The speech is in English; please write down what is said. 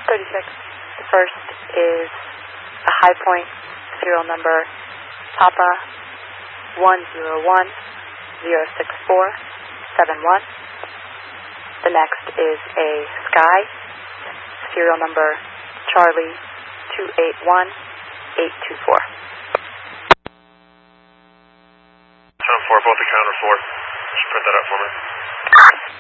36. The first is a High Point, serial number Papa 101-06471. The next is a Sky, serial number Charlie 281824. 4, both the counter 4. Just print that up for me.